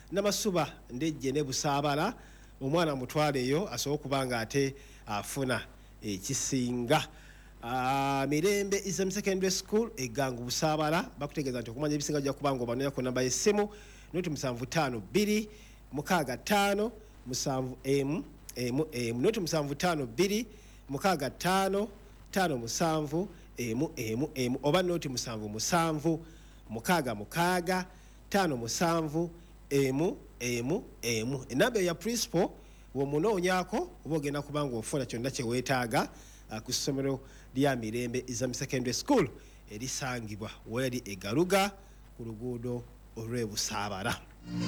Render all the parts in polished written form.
Namasuba ndejje ne Busaabala omwana mutwaleyo asobola kubanga ate afuna ekisinga. Mirembe Islam Secondary School egangu Busaabala bakutegeeza nti okumanya ebisinga jja kubanga obanonya ku namba y'essimu noti 752 65 7 noti 752 65 5 oba noti 7 6 5 enamba ya principal womunoonyako oba ogenda kubanga ofuna kyonna kye weetaaga ku ssomero lya Mirembe Islam Secondary School erisangibwa weri egaluga ku luguudo olw'e Busaabala.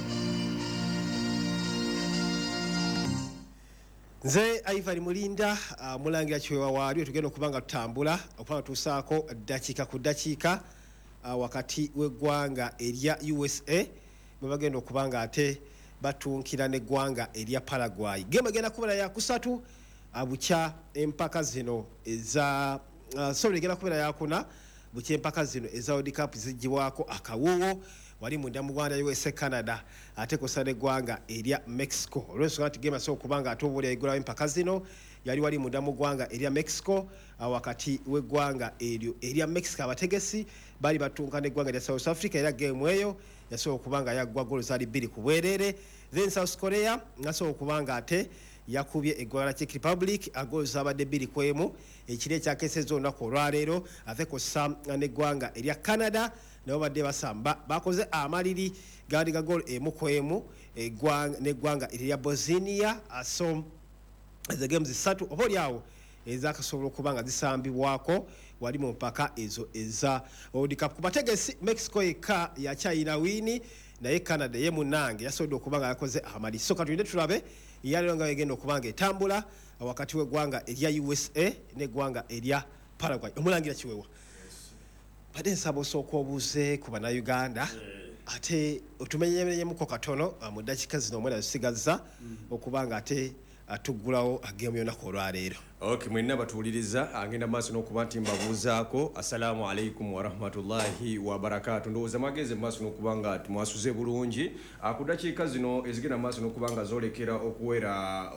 Nze Ivan Mulinda mulangira kiwewa waali tugenda okubanga tutambula okubanga tusaako dakiika ku dakiika wakati w'eggwanga erya USA bwe bagenda okubanga ate batunkira n'eggwanga erya Paraguay. Gema genda kubera ya kusatu bukya empaka zino eza genda kubera ya kuna bukya empaka zino eza World Cup zijibwako akawuwo wali munda mu Rwanda USA Canada ate kusana eggwanga erya Mexico. Olw'ensonga nti gema so kubanga ate obuli ayigula empaka zino yali wali munda mu ggwanga erya Mexico wakati w'eggwanga eryo erya Mexico abategesi bali batunka n'eggwanga erya South Africa era game eyo yasobola kubanga yaggwa golo zali 2 ku bwerere. Then South Korea ngasobola kubanga ate yakubye eggwanga Czech Republic agolo zabadde 2-1 ekire ekyakeseza olunaku olwaleero ate kosa n'eggwanga erya Canada nabo badde basamba bakoze amaliri gandi gagolo 1-1 n'eggwanga erya Bosnia so the games 3 oba olyawo ezakasobola okubanga zisambibwako wali mu mpaka ezo eza World Cup. Ku bategesi Mexico yekka yakyayina wini naye Canada ye munange yasobodde okubanga yakoze amaliri. So katulinde tulabe yalero nga yegenda okubanga etambula wakati w'eggwanga erya USA n'eggwanga erya Paraguay. Omulangira kiwewa badde nsaba osooka obuuze ku Bannayuganda ate otumenyemenyemuko katono mu dakiika zino omwena zisigaza okubanga ate atugulawo agemu yonako olwaleero. Okay, mwina batuuliriza agenda maaso n'okuba nti mbabuuzaako assalamu alaikum wa rahmatullahi wa barakatuh. Ndowooza mageze maaso n'okuba nga mwasuze bulungi ku dakiika zino ezigenda maaso n'okuba nga zoolekera okuwera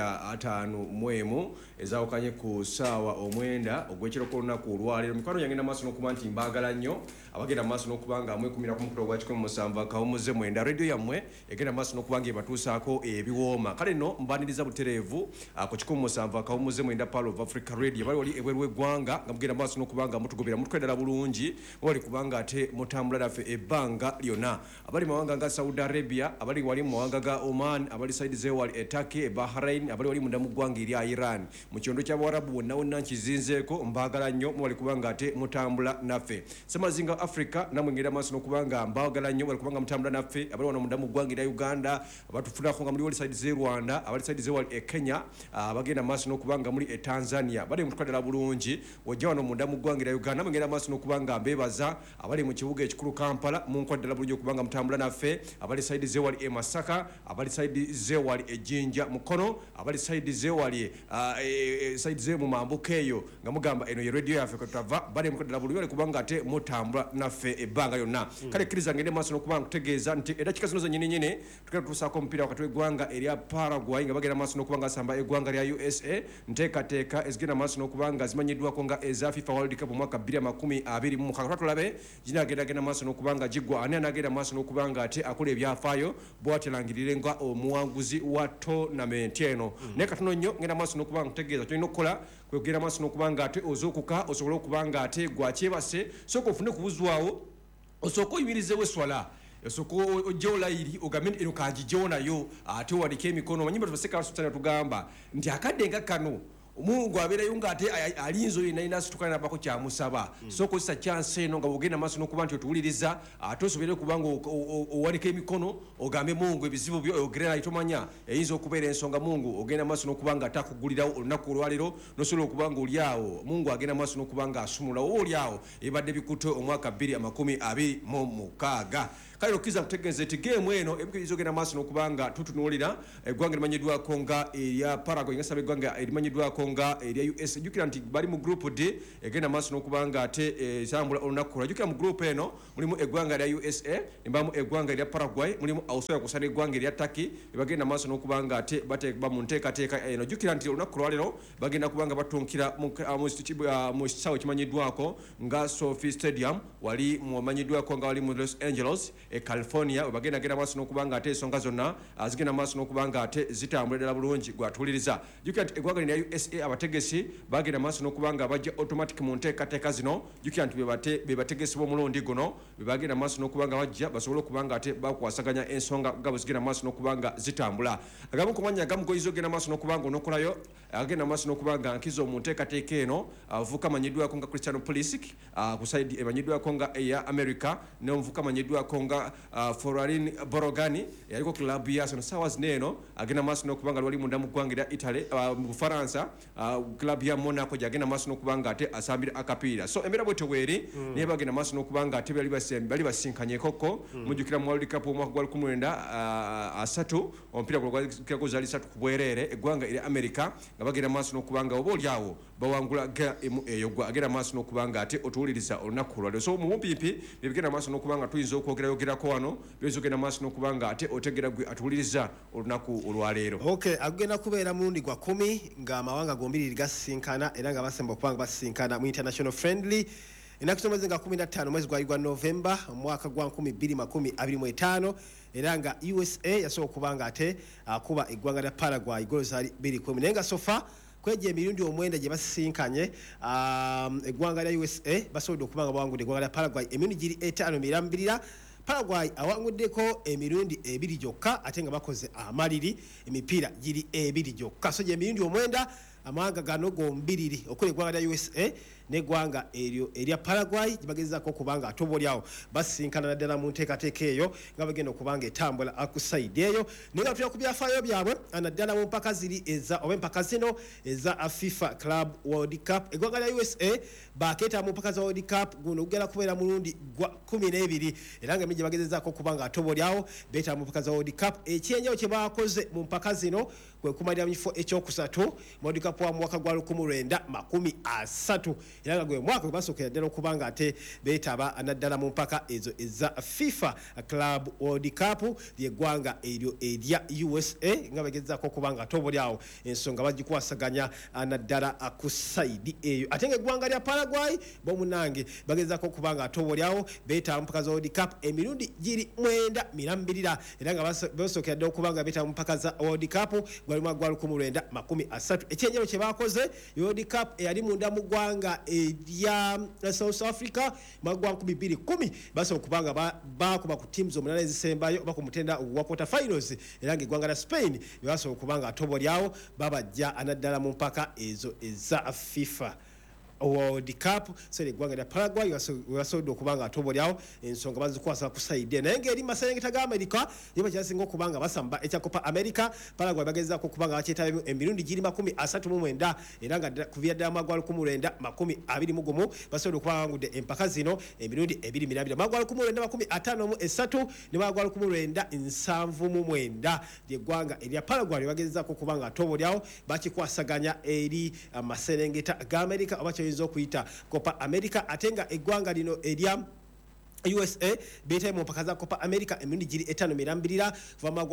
5 ezaawukanye ku ssaawa 9 ogw'ekiro k'olunaku olwaleero. Mikwano yagenda maaso n'okuba nti mbaagala nnyo abagenda maaso n'okuba nga mwekumira ku mukolo gwa 17 akawumuze mwenda radio yammwe egenda maaso n'okuba nga ebatuusaako ebiwooma. Kale nno mbaniriza butereevu ku 17 akawumuze mwenda Pearl of Africa Radio bali wali ebweru w'eggwanga nga mugenda maaso n'okubanga mutugobera mutukwedala bulungi wali kubanga ate mutambula naffe ebbanga lyonna. Abali mawanga nga Saudi Arabia, abali wali mu mawanga ga Oman, abali side z'ewali Turkey, Bahrain, abali wali munda mu ggwanga erya Iran. Mu kyondo ky'Abawarabu wonna wonna nkizinzeeko mbaagala nnyo mwali kubanga ate mutambula naffe. Semazinga Africa namwe ngenda maaso n'okubanga mbaagala nnyo mwali kubanga mutambula naffe abali wano munda mu ggwanga erya Uganda abatufunako nga muli wali side z'e Rwanda abali side z'ewali Kenya abagenda maaso n'okubanga muri Tanzania bali mutukadala bulungi wajja wano munda mu ggwanga erya Uganda mugenda maaso n'okubanga mbeebaza abali mu kibuga ekikulu Kampala munkwadala bulungi okubanga mutambula naffe abali side z'ewali Masaka abali side z'ewali Jinja Mukono abali side z'ewali side z'e mu Mambuka eyo nga mugamba eno ye radio yaffe kwetava bali mukadala bulungi kubanga ate mutambula naffe ebbanga lyonna. Kale kkiriza ngende maaso n'okubanga kutegeeza nti eddakiika zino zennyini tugenda tutuusaako omupiira wakati w'eggwanga erya Paraguay nga bagenda maaso n'okubanga asamba eggwanga lya USA nteekateeka ezigenda maaso n'okubanga zimanyiddwako nga eza FIFA World Cup mu mwaka 2026 tulabe ginaagenda maaso n'okubanga giggwa ani anaagenda maaso n'okubanga ate akola ebyafaayo bw'aterangirire nga omuwanguzi wa tournament eno. Naye katono nnyo ngenda maaso n'okubanga kutegeeza tulina okukola kwegenda maaso n'okubanga ate ozookuka osobole okubanga ate gwakyebase sooka ofune kubuzwawo osooka oyimirizeewo eswala esoko ojolayiri ogameni eno kanjijo nayo ate wadike emikono manyimba tubaseka sultana tugamba nti akadde nga kano Mungu abeerayo nga ate alinzo ina situkana nabako kya musaba soko sisa chance eno nga bogenda maaso n'okuba nti otuwuliriza ate osobere kubanga owanika emikono ogambe Mungu ebizibu byo ogerera itomanya eyinza okubeera ensonga Mungu ogenda maaso n'okuba nga atakugulirawo olunaku olwaleero nosobola okuba nga oliawo Mungu agenda maaso n'okuba nga asumulawo oliawo ebadde bikutte omwaka 2026. kale okiza kutegeeza eti game eno ebizogenda maaso n'okubanga tutunuulira eggwanga limanyiddwako nga erya Paraguay nga saba eggwanga erimanyiddwako nga erya US jjukira nti bali mu group D egenda maaso n'okubanga ate esambula olunaku lwa jjukira mu group eno mulimu eggwanga erya USA nembamu eggwanga erya Paraguay mulimu Australia kusana eggwanga erya Turkey ebagenda maaso n'okubanga ate bateeka mu nteekateeka eno jjukira nti olunaku lwaleero bagenda kubanga batunkira mu kisaawe kimanyiddwako nga Sophie Stadium wali mumanyiddwako nga wali mu Los Angeles California webagenda maaso n'okubanga ate ensonga zonna zigenda maaso n'okubanga ate zitambula ddala bulungi gwatuliriza jjukira nti eggwanga lya USA abategesi bagenda maaso n'okubanga bajja automatic mu nteekateeka zino jjukira nti be bategesi b'omulundi guno bebagenda maaso n'okubanga bajja basobole okubanga ate bakwasaganya ensonga nga bwe zigenda maaso n'okubanga zitambula agamu ku mwanya agamu goyiza ogenda maaso n'okubanga onokolayo agenda maaso n'okubanga nkizo mu nteekateeka eno avuka amanyiddwako nga Cristiano Pulisic ku saidi emanyiddwako nga eya America n'omuvuka amanyiddwako nga Florin Borogani yaliko klabu ya Arsenal sawa zineeno agenda maaso n'okubanga lwali munda mu ggwanga erya Italy mu Bufaransa klabu ya Monaco gyagenda maaso n'okubanga ate asambira akapiira so embeera bwe teweeri naye bagenda maaso n'okubanga ate bali basinkanyekoko mujjukira mu World Cup omwaka gwa 1993 omupiira gwakira guzaali 3 ku bwereere eggwanga erya America nga bagenda maaso n'okubanga oba olyawo bawangula gemu eyo gwa agenda maaso n'okubanga ate otuwuliriza olunaku lwaleero so mu bumpiipi bibigenda maaso n'okubanga tuyinza okwogerako wano byozogenda maaso n'okubanga ate otegera gwe atuwuliriza olunaku olwaleero okay agenda kubeera mulundi gwa 10 nga amawanga gombiriri gasinkana era nga basemba okubanga basinkana mu international friendly ennaku z'omwezi nga 15 mwezi gwa November omwaka gwa 2025 era nga USA yasobola okubanga ate akuba eggwanga lya Paraguay golo zaali 2-10 naye nga sofa kweja emirundi omwenda gye basisinkanye eggwanga lya USA basobodde okubanga bawangudde eggwanga lya Paraguay emirundi giri 5 mirambirira Paraguay awanguddeko emirundi 2 gyokka ate nga bakoze amaliri emipiira giri 2 gyokka so gye emirundi omwenda amawanga gano gombiriri okuli eggwanga lya USA n'eggwanga eryo erya Paraguay gyebagezaako okubanga atobolyawo basisinkana naddala mu nteekateeka eyo nga bagenda okubanga etambula akusaidi eyo naye nga tulira ku byafaayo byabwe naddala mu mpaka ziri oba empaka zino eza FIFA Club World Cup eggwanga lya USA bakeeta mu mpaka za World Cup guno gugenda kubeera mulundi gwa 12 era nga emiji bagezezaako okubanga atobolyawo beeta mu mpaka za World Cup ekyenyewo kye bakoze mu mpaka zino kwe kumalira mu kifo ekyokusatu World Cup wa mwaka gwa 1930 era nga gwe mwaka gwe basookera ddala okubanga ate beetaba naddala mu mpaka ezo eza FIFA Club World Cup lyeggwanga eryo erya USA nga bagezaako okubanga atobolyawo ensonga bagikwasaganya naddala ku saidi eyo ate nga eggwanga lya Paraguay bomunange bagezaako okubanga atobolyawo beetaba mu mpaka za World Cup emirundi giri 9 mirambirira era nga basookera ddala okubanga beetaba mu mpaka za World Cup gwali mwaka gwa 1930 ekyenjero kye bakoze World Cup eyali munda mu ggwanga erya South Africa mwaka gwa 2010 basobola okubanga bakuba ku teams omunana ezisembayo oba ku mutenda wa quarter finals era nga eggwanga lya Spain basobola okubanga atobolyawo babajja naddala mu mpaka ezo eza FIFA World Cup so eggwanga lya Paraguay wasobodde okubanga atobolyawo ensonga bazikwasa ku saidi naye ng'eri maserengeta ga America yo bakyasinga okubanga basamba ekya Copa America Paraguay bagezaako okubanga bakyetaba emirundi giri 39 era nga kuvira ddala mwaka gwa 1921 basobodde okuba bawangudde empaka zino emirundi 2 mwaka gwa 1953 ne mwaka gwa 1979 lyeggwanga erya Paraguay bagezaako okubanga atobolyawo bakikwasaganya eri maserengeta ga America oba okuyita Copa America atenga eggwanga lino erya USA beta mu mpaka za Copa America emirundi giri 5 mirambirira kuva mu gwa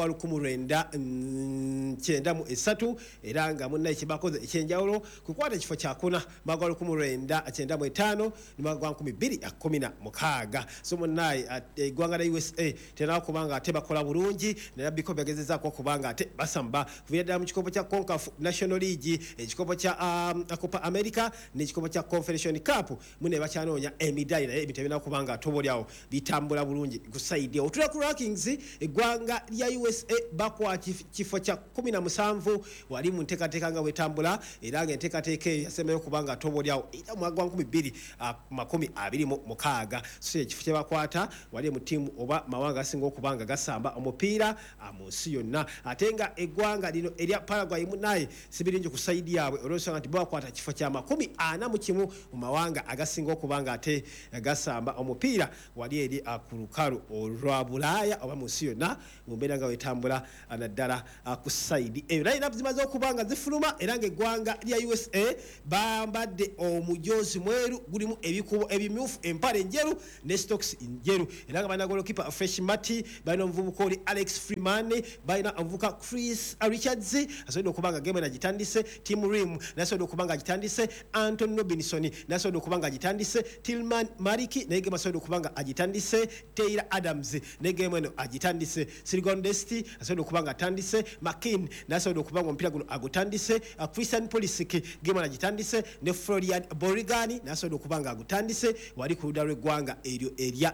1993 era nga munna ekibakoze ekyenjawulo kukwata ekifo kya kuna mu gwa 1995 ne mu gwa 2016 so munna eggwanga lya USA tena kubanga ate bakola bulungi ne biko bagezezako kubanga ate basamba kuvira mu kikopo kya CONCACAF National League ekikopo kya Copa America ne ekikopo kya Confederation Cup mune bakyanoonya emidali naye bitebina kubanga atobolya bitambula bulungi kusaidi otula ku rankings eggwanga lya USA bakwa kifo kya 17 wali mu nteekateeka nga wetambula era nga enteekateeka yasembayo kubanga atobolyawo era mu mwaka wa 2026 so ekifo kye bakwata wali mu tiimu oba mawanga asinga okubanga gasamba omupiira mu nsi yonna ate nga eggwanga lino erya Paraguay munaye sibiringi ku saidi yaabwe olw'ensonga nti bakwata kifo kya 41 mu mawanga agasinga okubanga ate gasamba omupiira wali eri ku lukalu olwa Bulaaya oba mu nsi yonna mu mbeera nga wetambula naddala ku sayidi eyo. Line-up zimaze okuba nga zifuluma era ng'eggwanga lya USA bambadde omujoozi mweru gulimu ebikubo ebimyufu, empale njeru ne stocks njeru era nga balina golokipa Fresh Mati, balina omuvubuka oli Alex Freeman, balina omuvubuka Chris Richards asobodde okuba nga game agitandise, Tim Rim nasobodde okuba nga agitandise, Anthony Robinson nasobodde okuba nga agitandise, Tillman Mariki naye game asobodde okuba nga agitandise, Taylor Adams ne game eno agitandise, Sirigon Desti asobodde okuba nga atandise, McKean nasobodde okuba nga omupiira guno agutandise, Christian Pulisic game agitandise ne Florian Borigani nasobodde okuba nga agutandise wali ku ludda lw'eggwanga eryo erya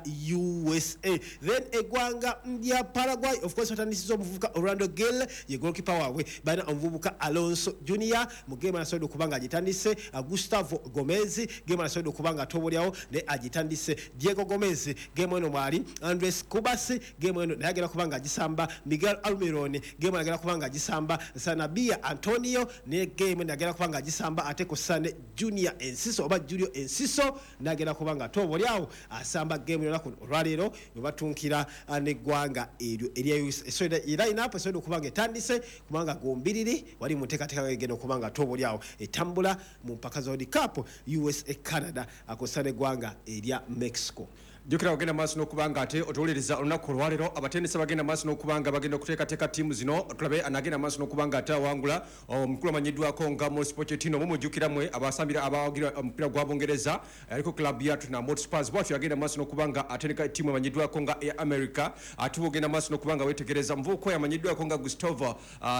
USA. Then eggwanga lya Paraguay of course batandisiza omuvubuka Orlando Gill ye goalkeeper waabwe, balina omuvubuka Alonso Junior mu game asobodde okuba nga agitandise, Gustavo Gomez game asobodde okuba nga atobolyawo ne agitandise, Diego Gomez game eno mwali, Andres Cubas game eno naye agenda kuba nga agisamba, Miguel Almiron game agenda kuba nga agisamba, Sanabia Antonio ne game eno agenda kuba nga agisamba, ate ko Sane Junior Enciso oba Julio Enciso nagenda kuba nga atobolyawo asamba game eno olwaleero we batunkira n'eggwanga eryo erya USA. So line-up esobodde okuba nga etandise kubanga gombiriri wali mu nteekateeka egenda okuba nga atobolyawo etambula mu mpaka za World Cup USA Canada akosa n'eggwanga erya Mexico. Jukira bagenda maaso n'okubanga ate otuwuliriza olunaku olwaleero abatendesi bagenda maaso n'okubanga bagenda okuteekateeka ttiimu zino tulabe anagenda maaso n'okubanga ate awangula omukulu amanyiddwako nga Mauricio Pochettino mumujjukiramwe abasambira abawagira omupiira gwa Bungereza aliko club ya Tottenham Hotspur bwatyo yagenda maaso n'okubanga atendeka ttiimu amanyiddwako nga ya America ate bwogenda maaso n'okubanga wetegereza muvubuka yamanyiddwako nga Gustavo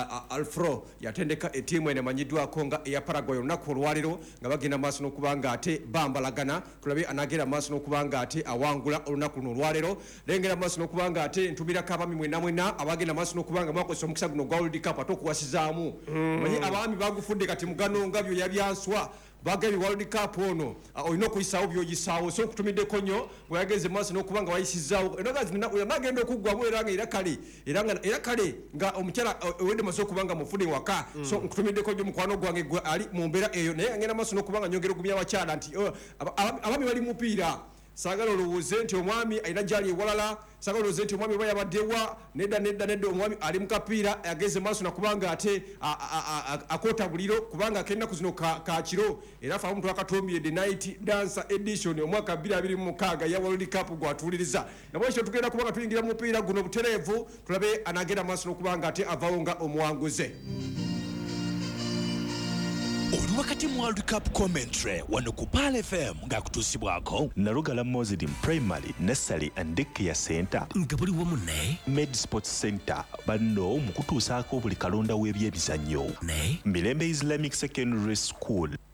Alfaro yatendeka ttiimu eno amanyiddwako nga eya Paraguay olunaku olwaleero nga bagenda maaso n'okubanga ate bambalagana tulabe anagenda maaso n'okubanga ate ngula olunaku luno olwaleero lengera maaso n'okubanga ate ntumirako abaami mwena abagenda maaso n'okubanga mwakozesa omukisa guno gwa World Cup ate okuwasizaamu manyi abaami bagufudde kati mugano nga byo yabyanswa bagabi World Cup ono olina okuyisaawo byoyisaawo so okutumiddeko nnyo bweyageze maaso n'okubanga wayisizaawo nagenda okuggwamu era kale nga omukyala owedde maaso okubanga mufune waka so nkutumiddeko nnyo mukwano gwange gwe ali mu mbeera eyo naye ngenda maaso n'okubanga nyongera ogumya abakyala nti abaami bali mupiira sagala olowooze nti omwami alina gyali ewalala sagala olowooze nti omwami oba yabaddewa nedda omwami ali mu kapiira ageze maaso nakubanga ate akoota buliro kubanga akennaku zino kakiro era afe omuntu akatuumire the night dancer edition omwaka 2026 ya World Cup gwatuwuliriza nabwekyo tugenda kubanga tuyingira mu mupiira guno butereevu tulabe anagenda maaso n'okubanga ate avaawo nga omuwanguze. Oli wakati mu World Cup commentary wano ku Pal FM ng'akutuusibwako Narugala Mozidi Primary, Nursery and Daycare Center nga buli wamu ne Med Sports Center banno mu kutuusaako buli kalonda w'ebyemizannyo ne Mirembe Islamic Secondary School